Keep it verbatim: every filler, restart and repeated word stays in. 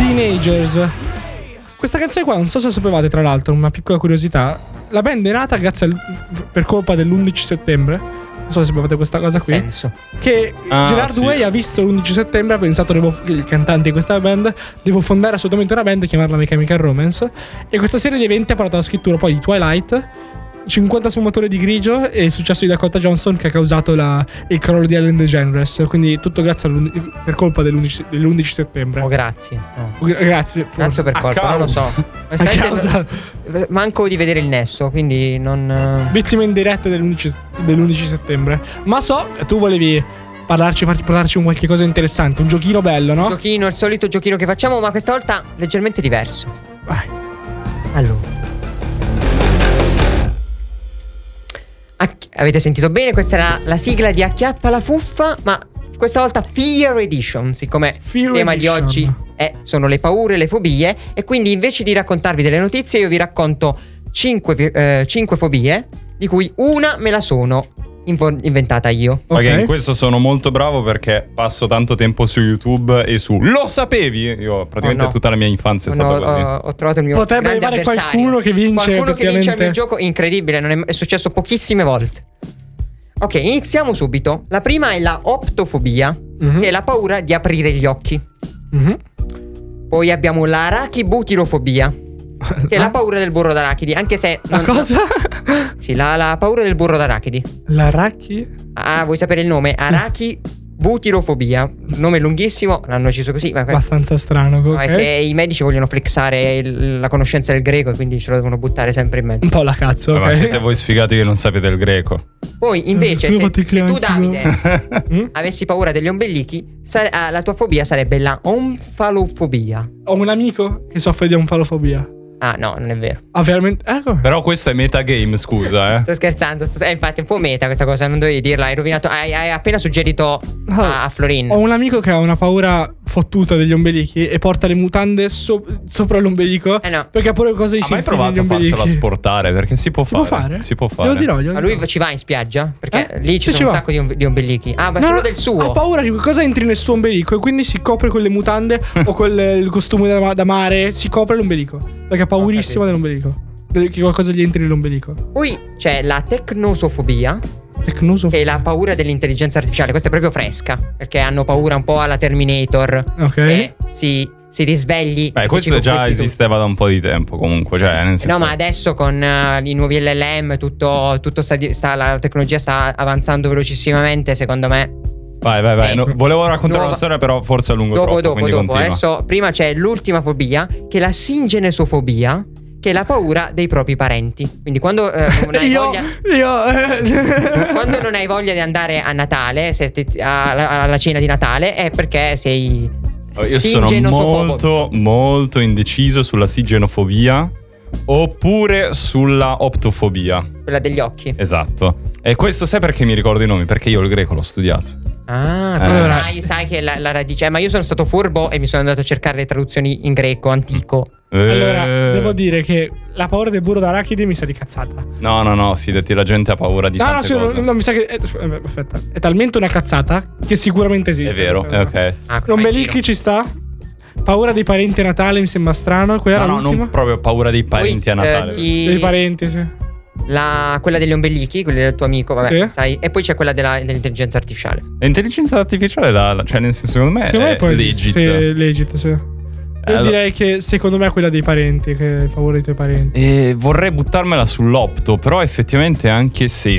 Teenagers. Questa canzone qua, non so se sapevate, tra l'altro, una piccola curiosità. La band è nata grazie al, per colpa dell'undici settembre. Non so se sapevate questa cosa qui. Senso. Che ah, Gerard sì. Way ha visto l'undici settembre, ha pensato, devo, il cantante di questa band, devo fondare assolutamente una band e chiamarla My Chemical Romance. E questa serie di eventi ha portato alla scrittura poi di Twilight, cinquanta sfumature di grigio e il successo di Dakota Johnson, che ha causato la, il crollo di Ellen DeGeneres. Quindi tutto grazie per colpa dell'undici, dell'undici settembre. Oh, grazie. No. Gra- grazie. Grazie per A colpa, non lo so. A causa. Manco di vedere il nesso, quindi non. Vittime indirette dell'undici, dell'undici settembre. Ma so che tu volevi parlarci, farci parlarci un qualche cosa interessante, un giochino bello, no? Giochino, il solito giochino che facciamo, ma questa volta leggermente diverso. Vai. Allora. Acchi- avete sentito bene? Questa era la sigla di Acchiappa la fuffa, ma questa volta Fear Edition, siccome Fear il tema Edition. di oggi è, sono le paure, le fobie, e quindi invece di raccontarvi delle notizie io vi racconto cinque fobie, di cui una me la sono invo- inventata io. Ok, Ok. in questo sono molto bravo perché passo tanto tempo su YouTube e su Lo sapevi? Io praticamente Oh, no. tutta la mia infanzia è No, stata così. ho, ho trovato il mio Potrebbe grande arrivare avversario. qualcuno che vince, Qualcuno che vince il effettivamente. mio gioco, incredibile, non è, è successo pochissime volte. Ok, iniziamo subito. La prima è la optofobia, Mhm. che è la paura di aprire gli occhi. Mhm. Poi abbiamo l'arachibutilofobia, che è la paura del burro d'arachidi, anche se La non- cosa? Sì, la, la paura del burro d'arachidi. L'aracchi? Ah, vuoi sapere il nome? Arachibutilofobia. Nome lunghissimo, l'hanno deciso così, ma Abbastanza strano. no, Ok. è che i medici vogliono flexare il- la conoscenza del greco e quindi ce lo devono buttare sempre in mezzo. Un po' la cazzo, Eh, ok. Ma siete voi sfigati che non sapete il greco. Poi invece Sono se, fatti se tu classico. Davide Mm? avessi paura degli ombelichi, sare- ah, la tua fobia sarebbe la omfalofobia. Ho un amico che soffre di omfalofobia. Ah no, non è vero. Ah, veramente? Ecco. Però questo è metagame, scusa, eh. Sto scherzando, sto- eh, infatti è un po' meta questa cosa, non dovevi dirla, hai rovinato, hai, hai appena suggerito a, a Florin. Ho un amico che ha una paura fottuta degli ombelichi e porta le mutande so- sopra l'ombelico. Eh no. Perché ha pure cose di Ha mai sensi negli provato a ombelichi. farsela sportare? Perché si può Si fare. può fare? Si può fare. Glielo dirò, glielo Ma dirò. lui ci va in spiaggia? Perché Eh? lì ci Sì, ci sono un va. sacco di, om- di ombelichi. Ah, ma No, solo no, del suo. ha paura che qualcosa entri nel suo ombelico e quindi si copre con le mutande o con le- il costume da, da mare. Si copre l'ombelico perché ha paurissimo Ho dell'ombelico. De- Che qualcosa gli entri nell'ombelico. Poi c'è la tecnosofobia, Tecnoso. che è la paura dell'intelligenza artificiale. Questa è proprio fresca, perché hanno paura un po' alla Terminator. Ok. E si, si risvegli. Beh, e questo dici con già questi esisteva da un po' di tempo comunque, cioè nel tu- senso. No, ma adesso con eh, i nuovi L L M tutto, tutto sta, di- sta- la tecnologia sta avanzando velocissimamente, secondo me. Vai, vai, vai. Eh, No, volevo raccontare nuova- una storia, però forse a lungo Dopo, troppo, dopo, quindi dopo. continua. Adesso prima c'è l'ultima fobia, che è la singenesofobia, che è la paura dei propri parenti. Quindi quando eh, non hai Io, voglia io eh. quando non hai voglia di andare a Natale, se ti- alla, alla cena di Natale, è perché sei Oh, Io sono singenesofobo. molto, molto indeciso sulla sigenofobia oppure sulla optofobia. Quella degli occhi. Esatto. E questo sai perché mi ricordo i nomi? Perché io il greco l'ho studiato. Ah, Eh. quindi Allora- sai, sai che la, la radice. Ma io sono stato furbo e mi sono andato a cercare le traduzioni in greco antico. Allora, Eh. devo dire che la paura del burro d'arachidi mi sa di cazzata. No, no, no, fidati, la gente ha paura di No, no, tante sì, cose. no, no, mi sa che è, eh, aspetta, è talmente una cazzata che sicuramente esiste. È vero, questa è cosa. ok. Ah, L'ombelichi ci sta. Paura dei parenti a Natale mi sembra strano. Quella No, era no, l'ultima. non proprio paura dei parenti Poi, a Natale. eh, ti- Dei parenti, sì. la- quella degli ombelichi, quella del tuo amico, vabbè, Sì. sai. E poi c'è quella della- dell'intelligenza artificiale. L'intelligenza artificiale, la, la- cioè nel senso, secondo me Secondo me è poi legit. esiste- sì, legit, sì. Io allora- direi che secondo me è quella dei parenti, che hai paura dei tuoi parenti. E vorrei buttarmela sull'opto, però effettivamente ha anche senso.